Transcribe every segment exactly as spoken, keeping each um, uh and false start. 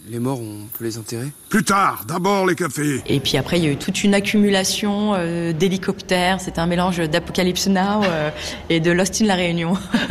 Les morts, on peut les enterrer ? Plus tard, d'abord les cafés. Et puis après, il y a eu toute une accumulation euh, d'hélicoptères. C'était un mélange d'Apocalypse Now euh, et de Lost in La Réunion.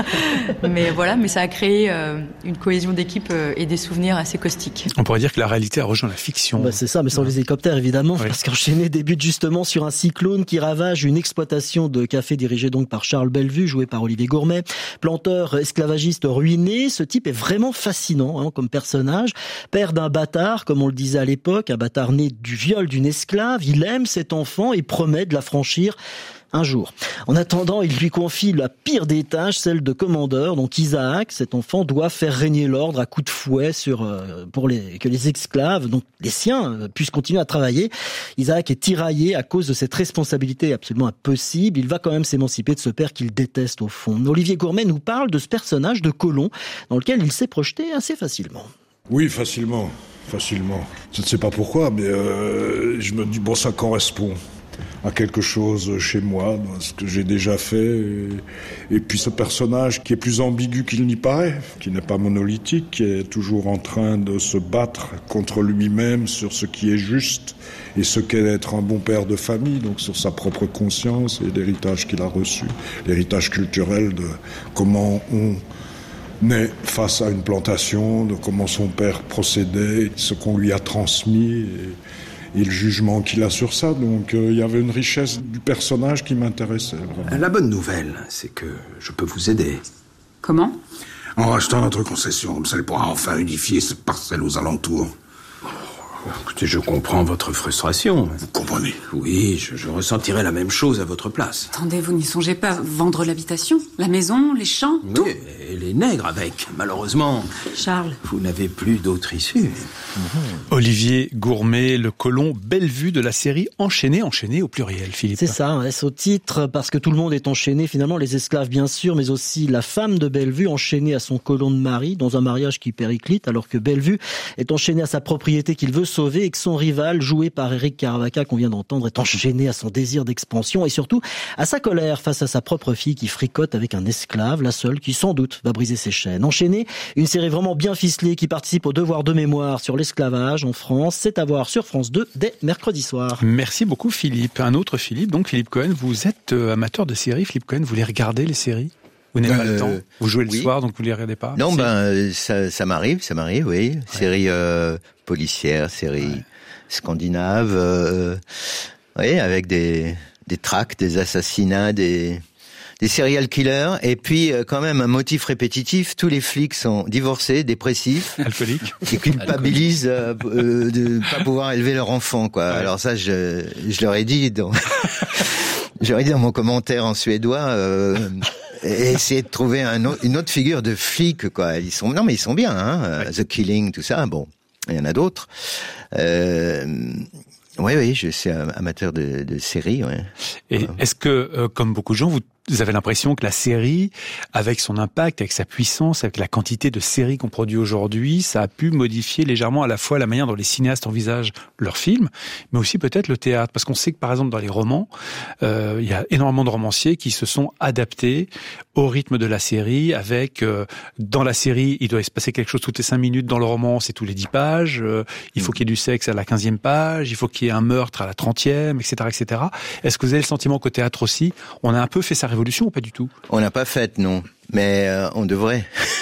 mais voilà, mais ça a créé euh, une cohésion d'équipe euh, et des souvenirs assez caustiques. On pourrait dire que la réalité a rejoint la fiction. Bah c'est ça, mais sans ouais. les hélicoptères évidemment, oui. parce qu'Enchaîné débute justement sur un cyclone qui ravage une exploitation de café dirigée donc par Charles Bellevue, joué par Olivier Gourmet. Planteur esclavagiste ruiné, ce type est vraiment fascinant hein, comme personnage. Père d'un bâtard, comme on le disait à l'époque, un bâtard né du viol d'une esclave. Il aime cet enfant et promet de la franchir un jour. En attendant, il lui confie la pire des tâches, celle de commandeur. Donc Isaac, cet enfant, doit faire régner l'ordre à coups de fouet sur euh, pour les que les esclaves, donc les siens, puissent continuer à travailler. Isaac est tiraillé à cause de cette responsabilité absolument impossible. Il va quand même s'émanciper de ce père qu'il déteste au fond. Olivier Gourmet nous parle de ce personnage de colon dans lequel il s'est projeté assez facilement. Oui, facilement, facilement. Je ne sais pas pourquoi, mais euh, je me dis, bon, ça correspond à quelque chose chez moi, dans ce que j'ai déjà fait. Et, et puis ce personnage qui est plus ambigu qu'il n'y paraît, qui n'est pas monolithique, qui est toujours en train de se battre contre lui-même sur ce qui est juste et ce qu'est être un bon père de famille, donc sur sa propre conscience et l'héritage qu'il a reçu, l'héritage culturel de comment on naît face à une plantation, de comment son père procédait, ce qu'on lui a transmis et, et le jugement qu'il a sur ça. Donc il euh, y avait une richesse du personnage qui m'intéressait. Vraiment. La bonne nouvelle, c'est que je peux vous aider. Comment ? En rachetant notre concession, celle pourra enfin unifier cette parcelle aux alentours. Écoutez, je comprends votre frustration. Vous comprenez ? Oui, je, je ressentirais la même chose à votre place. Attendez, vous n'y songez pas. Vendre l'habitation, la maison, les champs, oui, tout. Et les nègres avec. Malheureusement, Charles, vous n'avez plus d'autre issue. Mmh. Olivier Gourmet, le colon Bellevue de la série Enchaîné, enchaîné au pluriel, Philippe. C'est ça, est au titre, parce que tout le monde est enchaîné, finalement, les esclaves bien sûr, mais aussi la femme de Bellevue enchaînée à son colon de mari, dans un mariage qui périclite, alors que Bellevue est enchaîné à sa propriété qu'il veut sauver et que son rival, joué par Eric Caravaca, qu'on vient d'entendre, est enchaîné à son désir d'expansion et surtout à sa colère face à sa propre fille qui fricote avec un esclave, la seule qui sans doute va briser ses chaînes. Enchaîné, une série vraiment bien ficelée qui participe au devoir de mémoire sur l'esclavage en France. C'est à voir sur France deux dès mercredi soir. Merci beaucoup Philippe. Un autre Philippe, donc Philippe Cohen, vous êtes amateur de séries. Philippe Cohen, vous les regardez les séries ? Vous n'avez euh, pas le temps. Vous jouez le oui. soir, donc vous les regardez pas. Non, c'est... ben ça, ça m'arrive, ça m'arrive, oui. Ouais. Série euh, policière, série ouais. scandinave, euh, oui, avec des des tracks, des assassinats, des des serial killers, et puis euh, quand même un motif répétitif. Tous les flics sont divorcés, dépressifs, alcooliques, et culpabilisent euh, euh, de pas pouvoir élever leur enfant, quoi. Ouais. Alors ça, je je leur ai dit dans j'aurais dit dans mon commentaire en suédois. Euh, Et essayer de trouver un autre, une autre figure de flic, quoi. Ils sont, non, mais ils sont bien, hein. Ouais. The Killing, tout ça. Bon, il y en a d'autres. Euh, oui, oui, je suis amateur de, de séries, ouais. Et ouais. Est-ce que, euh, comme beaucoup de gens, vous Vous avez l'impression que la série, avec son impact, avec sa puissance, avec la quantité de séries qu'on produit aujourd'hui, ça a pu modifier légèrement à la fois la manière dont les cinéastes envisagent leurs films, mais aussi peut-être le théâtre. Parce qu'on sait que, par exemple, dans les romans, euh, il y a énormément de romanciers qui se sont adaptés au rythme de la série, avec, euh, dans la série, il doit se passer quelque chose toutes les cinq minutes, dans le roman, c'est tous les dix pages, euh, il faut qu'il y ait du sexe à la quinzième page, il faut qu'il y ait un meurtre à la trentième, et cetera, et cetera. Est-ce que vous avez le sentiment qu'au théâtre aussi, on a un peu fait sa révolution ou pas du tout ? On n'a pas fait, non. Mais euh, on devrait.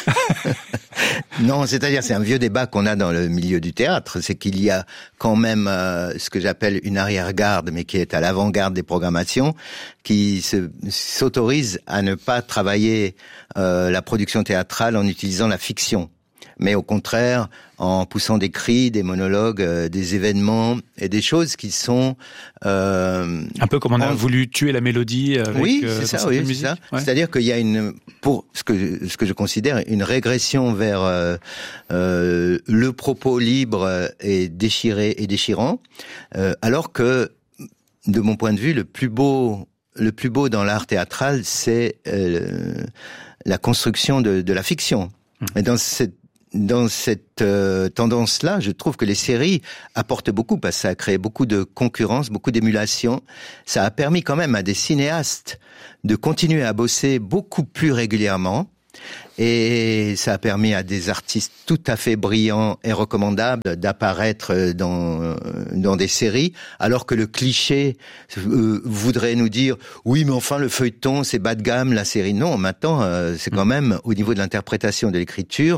Non, c'est-à-dire, c'est un vieux débat qu'on a dans le milieu du théâtre. C'est qu'il y a quand même euh, ce que j'appelle une arrière-garde, mais qui est à l'avant-garde des programmations, qui se, s'autorise à ne pas travailler euh, la production théâtrale en utilisant la fiction. Mais au contraire, en poussant des cris, des monologues, euh, des événements et des choses qui sont euh, un peu comme on a en... voulu tuer la mélodie avec oui, euh, c'est ça, oui, c'est ça. Ouais. C'est-à-dire qu'il y a une, pour ce que ce que je considère une régression vers euh, euh, le propos libre et déchiré et déchirant, euh, alors que de mon point de vue, le plus beau le plus beau dans l'art théâtral, c'est euh, la construction de, de la fiction. Mmh. Et dans cette Dans cette euh, tendance-là, je trouve que les séries apportent beaucoup parce que ça a créé beaucoup de concurrence, beaucoup d'émulation. Ça a permis quand même à des cinéastes de continuer à bosser beaucoup plus régulièrement Et ça a permis à des artistes tout à fait brillants et recommandables d'apparaître dans dans des séries, alors que le cliché euh, voudrait nous dire oui, mais enfin le feuilleton c'est bas de gamme, la série non. Maintenant, euh, c'est quand même au niveau de l'interprétation de l'écriture,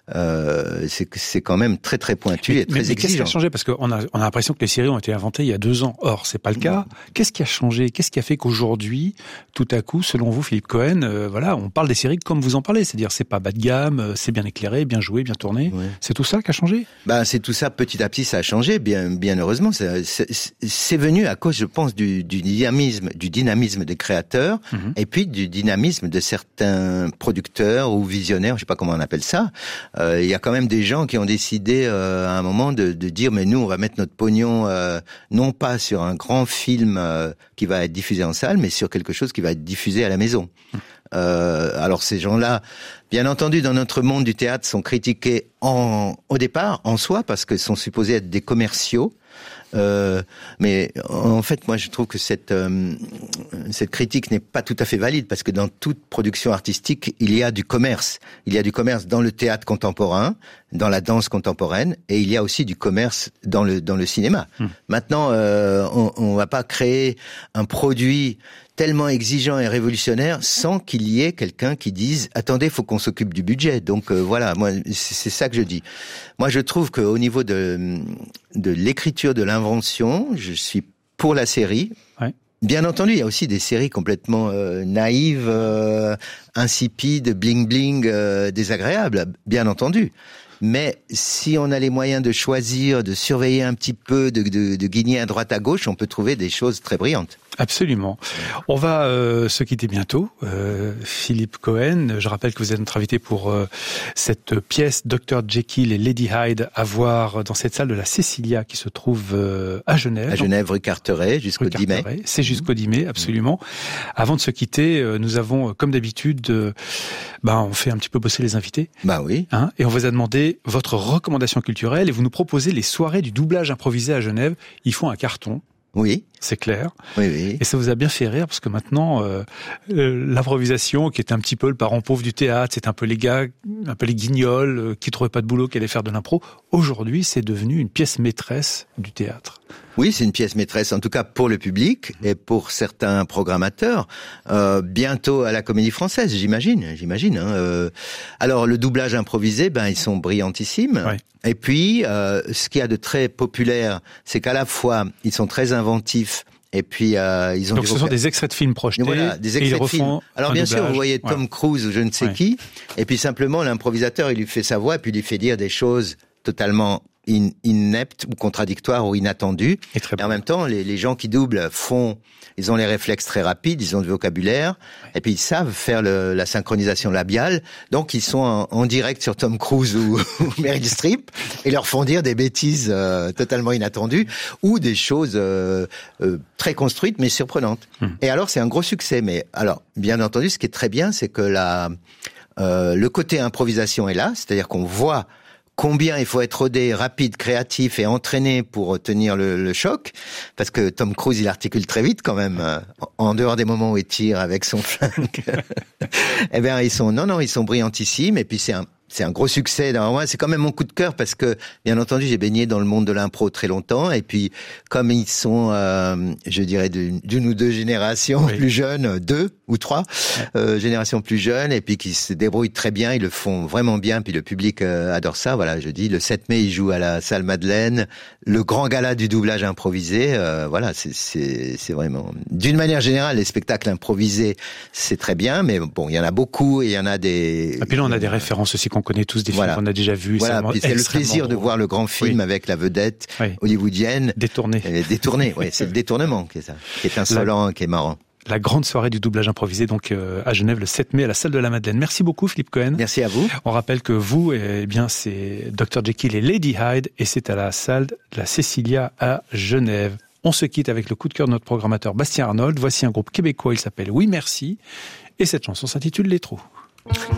euh, c'est c'est quand même très très pointu mais, et très mais, mais exigeant. Qu'est-ce qui a changé? Parce qu'on a on a l'impression que les séries ont été inventées il y a deux ans. Or, c'est pas le cas. Qu'est-ce qui a changé? Qu'est-ce qui a fait qu'aujourd'hui, tout à coup, selon vous, Philippe Cohen, euh, voilà, on parle des séries comme vous en parlez, c'est-à-dire c'est pas bas de gamme, c'est bien éclairé, bien joué, bien tourné. Ouais. C'est tout ça qui a changé? Ben c'est tout ça. Petit à petit, ça a changé. Bien, bien heureusement, c'est, c'est, c'est venu à cause, je pense, du, du dynamisme, du dynamisme des créateurs, mmh. et puis du dynamisme de certains producteurs ou visionnaires. Je sais pas comment on appelle ça. Il euh, y a quand même des gens qui ont décidé euh, à un moment de, de dire, mais nous, on va mettre notre pognon euh, non pas sur un grand film euh, qui va être diffusé en salle, mais sur quelque chose qui va être diffusé à la maison. Mmh. Euh, alors ces gens-là, bien entendu, dans notre monde du théâtre, sont critiqués en, au départ, en soi, parce qu'ils sont supposés être des commerciaux. Euh, mais en fait, moi, je trouve que cette euh, cette critique n'est pas tout à fait valide, parce que dans toute production artistique, il y a du commerce. Il y a du commerce dans le théâtre contemporain, dans la danse contemporaine, et il y a aussi du commerce dans le dans le cinéma. Mmh. Maintenant, euh, on, on va pas créer un produit tellement exigeant et révolutionnaire sans qu'il y ait quelqu'un qui dise « Attendez, faut qu'on s'occupe du budget ». Donc euh, voilà, moi c'est, c'est ça que je dis. Moi je trouve qu'au niveau de, de l'écriture, de l'invention, je suis pour la série. Ouais. Bien entendu, il y a aussi des séries complètement euh, naïves, euh, insipides, bling-bling, euh, désagréables, bien entendu. Mais si on a les moyens de choisir, de surveiller un petit peu, de, de, de guigner à droite à gauche, on peut trouver des choses très brillantes. Absolument. On va euh, se quitter bientôt. Euh, Philippe Cohen, je rappelle que vous êtes notre invité pour euh, cette pièce docteur Jekyll et Lady Hyde à voir dans cette salle de la Cecilia qui se trouve euh, à Genève. À Genève, rue Carteret, jusqu'au rue dix mai. C'est jusqu'au dix mai, absolument. Mmh. Avant de se quitter, euh, nous avons, comme d'habitude, euh, bah, on fait un petit peu bosser les invités. Bah oui. Hein, et on vous a demandé votre recommandation culturelle et vous nous proposez les soirées du doublage improvisé à Genève. Ils font un carton. Oui. C'est clair. Oui, oui. Et ça vous a bien fait rire parce que maintenant, euh, euh, l'improvisation, qui est un petit peu le parent pauvre du théâtre, c'est un peu les gars, un peu les guignols euh, qui trouvaient pas de boulot, qui allaient faire de l'impro. Aujourd'hui, c'est devenu une pièce maîtresse du théâtre. Oui, c'est une pièce maîtresse, en tout cas pour le public et pour certains programmateurs. Euh, bientôt à la Comédie Française, j'imagine, j'imagine. Hein. Euh, alors le doublage improvisé, ben ils sont brillantissimes. Ouais. Et puis, euh, ce qu'il y a de très populaire, c'est qu'à la fois ils sont très inventifs. Et puis euh, ils ont donc des ce sont des extraits de films projetés. Voilà, des extraits de films. Alors bien sûr, vous voyez Tom ouais. Cruise ou je ne sais ouais. qui, et puis simplement l'improvisateur il lui fait sa voix, et puis il lui fait dire des choses totalement in, ineptes ou contradictoires ou inattendues. Et, très et en même temps, les, les gens qui doublent font, ils ont les réflexes très rapides, ils ont du vocabulaire, ouais. et puis ils savent faire le, la synchronisation labiale. Donc ils sont en, en direct sur Tom Cruise ou, ou Meryl Streep et leur font dire des bêtises euh, totalement inattendues ou des choses euh, euh, très construites mais surprenantes. Hum. Et alors c'est un gros succès. Mais alors bien entendu, ce qui est très bien, c'est que la euh, le côté improvisation est là, c'est-à-dire qu'on voit combien il faut être rodé, rapide, créatif et entraîné pour tenir le, le choc, parce que Tom Cruise, il articule très vite quand même, euh, en dehors des moments où il tire avec son flingue. Eh bien, ils sont, non, non, ils sont brillantissimes, et puis c'est un, c'est un gros succès. Alors, moi, c'est quand même mon coup de cœur parce que, bien entendu, j'ai baigné dans le monde de l'impro très longtemps. Et puis, comme ils sont, euh, je dirais, d'une, d'une ou deux générations oui. plus jeunes, deux ou trois ouais. euh, générations plus jeunes, et puis qui se débrouillent très bien, ils le font vraiment bien. Puis le public euh, adore ça. Voilà, je dis, le sept mai, ils jouent à la salle Madeleine, le grand gala du doublage improvisé. Euh, voilà, c'est, c'est, c'est vraiment. D'une manière générale, les spectacles improvisés, c'est très bien, mais bon, il y en a beaucoup et il y en a des. Et puis là, on a des références aussi qu'on connaît tous, des voilà. films qu'on a déjà vus. Voilà, puis c'est le plaisir drôle. de voir le grand film oui. avec la vedette oui. hollywoodienne. Détournée. Détournée, oui, c'est le détournement qui est ça, qui est insolent, la, qui est marrant. La grande soirée du doublage improvisé, donc euh, à Genève le sept mai à la salle de la Madeleine. Merci beaucoup Philippe Cohen. Merci à vous. On rappelle que vous, eh bien, c'est docteur Jekyll et Lady Hyde, et c'est à la salle de la Cecilia à Genève. On se quitte avec le coup de cœur de notre programmateur Bastien Arnold. Voici un groupe québécois, il s'appelle Oui Merci, et cette chanson s'intitule Les Trous.